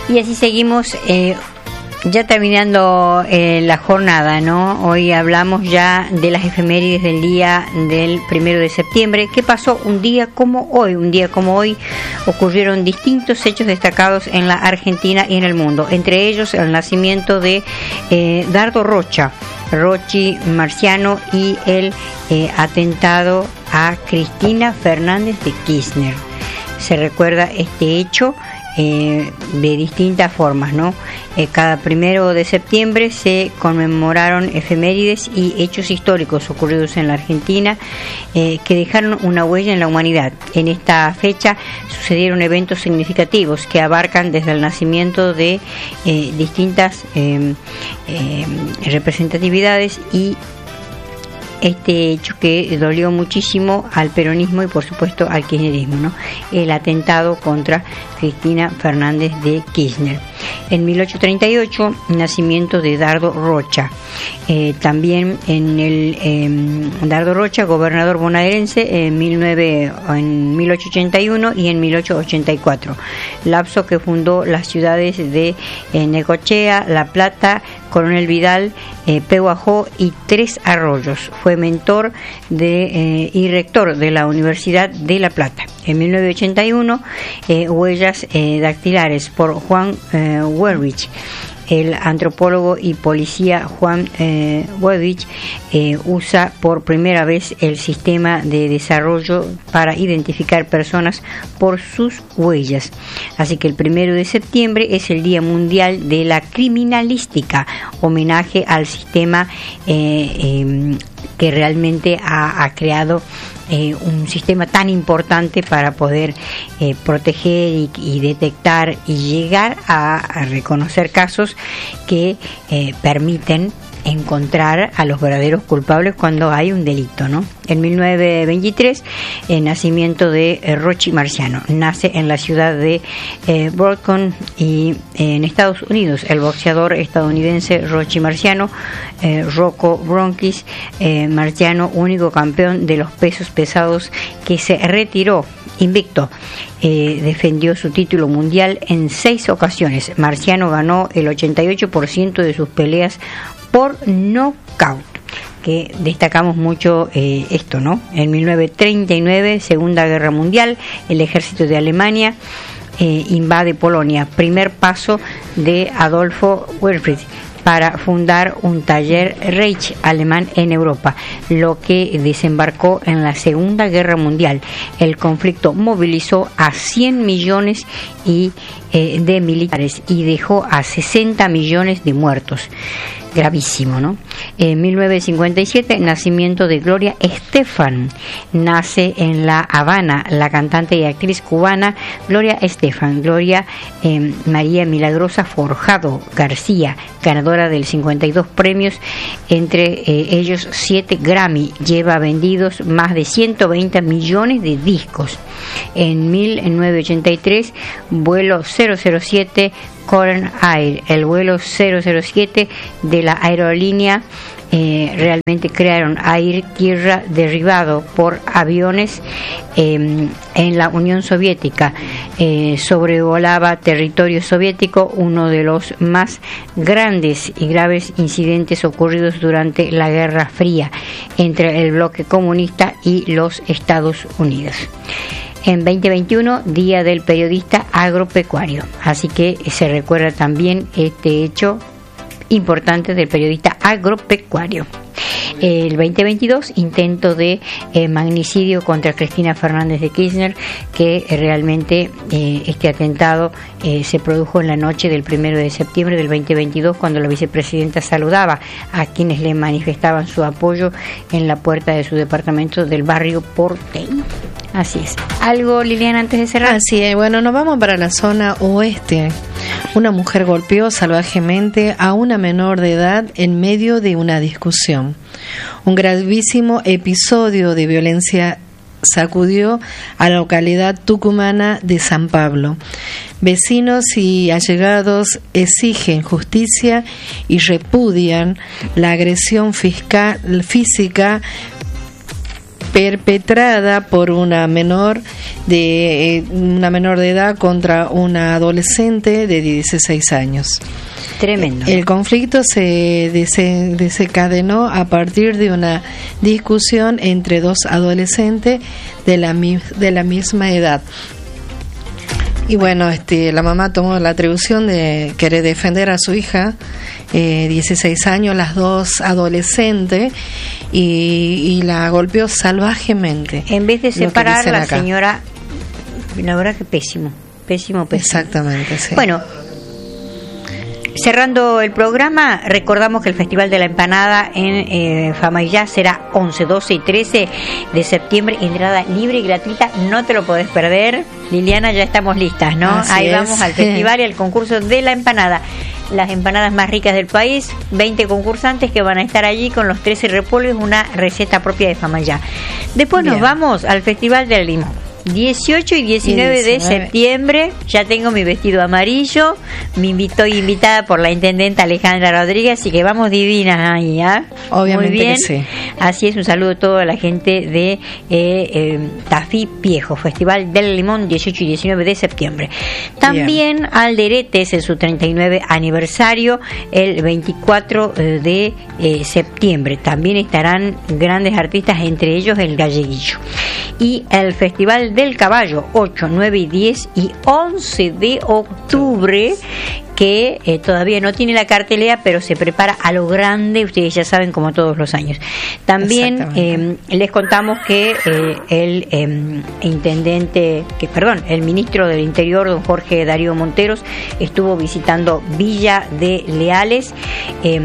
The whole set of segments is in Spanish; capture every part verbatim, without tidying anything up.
Y así seguimos, eh, ya terminando eh, la jornada, ¿no? Hoy hablamos ya de las efemérides del día del primero de septiembre. ¿Qué pasó un día como hoy? Un día como hoy ocurrieron distintos hechos destacados en la Argentina y en el mundo. Entre ellos, el nacimiento de eh, Dardo Rocha, Rochi Marciano, y el eh, atentado a Cristina Fernández de Kirchner. Se recuerda este hecho Eh, de distintas formas, ¿no? Eh, cada primero de septiembre se conmemoraron efemérides y hechos históricos ocurridos en la Argentina eh, que dejaron una huella en la humanidad. En esta fecha sucedieron eventos significativos que abarcan desde el nacimiento de eh, distintas eh, eh, representatividades y este hecho que dolió muchísimo al peronismo y por supuesto al kirchnerismo, ¿no? El atentado contra Cristina Fernández de Kirchner. En mil ochocientos treinta y ocho, nacimiento de Dardo Rocha. Eh, también en el eh, Dardo Rocha, gobernador bonaerense, en, mil nueve, en mil ochocientos ochenta y uno y en mil ochocientos ochenta y cuatro. Lapso que fundó las ciudades de eh, Necochea, La Plata, Coronel Vidal, eh, Pehuajó y Tres Arroyos. Fue mentor de, eh, y rector de la Universidad de La Plata. En mil novecientos ochenta y uno, eh, huellas eh, dactilares por Juan eh, Werwich. El antropólogo y policía Juan eh, Werwich eh, usa por primera vez el sistema de desarrollo para identificar personas por sus huellas. Así que el primero de septiembre es el Día Mundial de la Criminalística, homenaje al sistema eh, eh, que realmente ha, ha creado Eh, un sistema tan importante para poder eh, proteger y, y detectar y llegar a, a reconocer casos que eh, permiten encontrar a los verdaderos culpables cuando hay un delito, ¿no? En mil novecientos veintitrés, el nacimiento de eh, Rochi Marciano. Nace en la ciudad de eh, Brockton y eh, en Estados Unidos. El boxeador estadounidense Rochi Marciano, eh, Rocco Bronquis eh, Marciano, único campeón de los pesos pesados que se retiró invicto. Eh, defendió su título mundial en seis ocasiones. Marciano ganó el ochenta y ocho por ciento de sus peleas por nocaut, que destacamos mucho eh, esto, ¿no? En mil novecientos treinta y nueve, Segunda Guerra Mundial, el ejército de Alemania eh, invade Polonia. Primer paso de Adolfo Wilfrid para fundar un taller Reich alemán en Europa, lo que desembarcó en la Segunda Guerra Mundial. El conflicto movilizó a cien millones y, eh, de militares y dejó a sesenta millones de muertos. Gravísimo, ¿no? En mil novecientos cincuenta y siete, nacimiento de Gloria Estefan. Nace en La Habana la cantante y actriz cubana Gloria Estefan. Gloria eh, María Milagrosa Forjado García, ganadora del cincuenta y dos premios, entre eh, ellos siete Grammy. Lleva vendidos más de ciento veinte millones de discos. En mil novecientos ochenta y tres, vuelo cero cero siete Current Air, el vuelo cero cero siete de la aerolínea, eh, realmente crearon aire-tierra derribado por aviones eh, en la Unión Soviética. Eh, sobrevolaba territorio soviético, uno de los más grandes y graves incidentes ocurridos durante la Guerra Fría entre el bloque comunista y los Estados Unidos. En veinte veintiuno, Día del Periodista Agropecuario. Así que se recuerda también este hecho importante del periodista agropecuario. El veinte veintidós, intento de eh, magnicidio contra Cristina Fernández de Kirchner, que eh, realmente eh, este atentado eh, se produjo en la noche del primero de septiembre del veinte veintidós, cuando la vicepresidenta saludaba a quienes le manifestaban su apoyo en la puerta de su departamento del barrio porteño. Así es. ¿Algo, Liliana, antes de cerrar? Así es. Bueno, nos vamos para la zona oeste. Una mujer golpeó salvajemente a una menor de edad en medio de una discusión. Un gravísimo episodio de violencia sacudió a la localidad tucumana de San Pablo. Vecinos y allegados exigen justicia y repudian la agresión fiscal, física perpetrada por una menor de eh, una menor de edad contra una adolescente de dieciséis años. Tremendo. El conflicto se dese- desencadenó a partir de una discusión entre dos adolescentes de la, mi- de la misma edad. Y bueno, este, la mamá tomó la atribución de querer defender a su hija, eh, dieciséis años, las dos adolescentes, y, y la golpeó salvajemente. En vez de separar, la acá. señora, la verdad que pésimo, pésimo, pésimo. Exactamente, sí. Bueno, cerrando el programa, recordamos que el Festival de la Empanada en eh, Famaillá será once, doce y trece de septiembre, entrada libre y gratuita, no te lo podés perder. Liliana, ya estamos listas, ¿no? Así Ahí es. vamos al festival y al concurso de la empanada. Las empanadas más ricas del país, veinte concursantes que van a estar allí con los trece repollos, una receta propia de Famaillá. Después Bien. nos vamos al Festival del Limón. dieciocho y diecinueve de septiembre, ya tengo mi vestido amarillo, me invitó y invitada por la intendenta Alejandra Rodríguez, así que vamos divinas ahí, ¿ah? Obviamente. Muy bien. Que sí. Así es, un saludo a toda la gente de eh, eh, Tafí Viejo, Festival del Limón, dieciocho y diecinueve de septiembre. También bien. Alderetes en su treinta y nueve aniversario, el veinticuatro de eh, septiembre. También estarán grandes artistas, entre ellos el Galleguillo. Y el Festival del Caballo, ocho, nueve y diez y once de octubre, que eh, todavía no tiene la cartelera, pero se prepara a lo grande, ustedes ya saben, como todos los años. También eh, les contamos que eh, el eh, intendente, que perdón, el ministro del Interior, don Jorge Darío Monteros, estuvo visitando Villa de Leales, eh,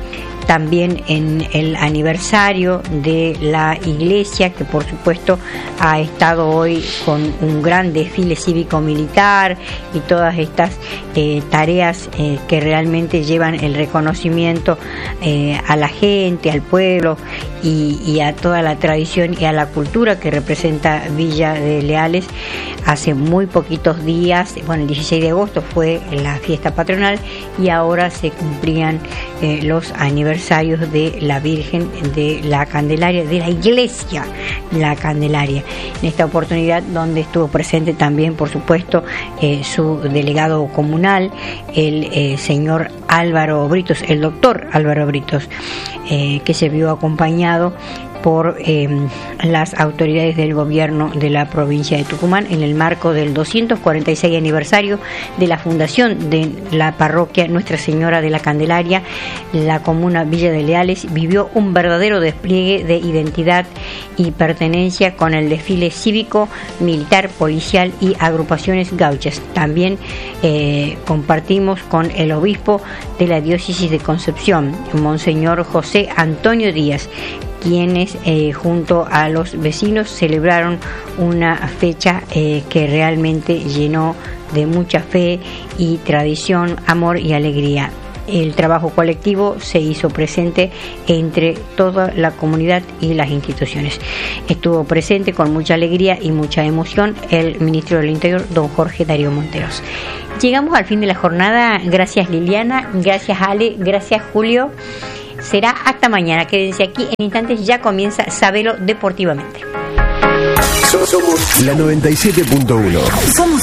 también en el aniversario de la iglesia, que por supuesto ha estado hoy con un gran desfile cívico-militar y todas estas eh, tareas eh, que realmente llevan el reconocimiento eh, a la gente, al pueblo y, y a toda la tradición y a la cultura que representa Villa de Leales. Hace muy poquitos días, bueno, el dieciséis de agosto fue la fiesta patronal y ahora se cumplían eh, los aniversarios de la Virgen de la Candelaria, de la iglesia La Candelaria. En esta oportunidad, donde estuvo presente también, por supuesto, eh, su delegado comunal, el eh, señor Álvaro Britos, el doctor Álvaro Britos, eh, que se vio acompañado por eh, las autoridades del gobierno de la provincia de Tucumán en el marco del doscientos cuarenta y seis aniversario de la fundación de la parroquia Nuestra Señora de la Candelaria. La comuna Villa de Leales vivió un verdadero despliegue de identidad y pertenencia con el desfile cívico, militar, policial y agrupaciones gauchas. También eh, compartimos con el obispo de la diócesis de Concepción, Monseñor José Antonio Díaz, quienes eh, junto a los vecinos celebraron una fecha eh, que realmente llenó de mucha fe y tradición, amor y alegría. El trabajo colectivo se hizo presente entre toda la comunidad y las instituciones. Estuvo presente con mucha alegría y mucha emoción el ministro del Interior, don Jorge Darío Monteros. Llegamos al fin de la jornada. Gracias Liliana, gracias Ale, gracias Julio. Será hasta mañana. Quédense aquí, en instantes ya comienza Sabelo Deportivamente. Somos la noventa y siete punto uno. Somos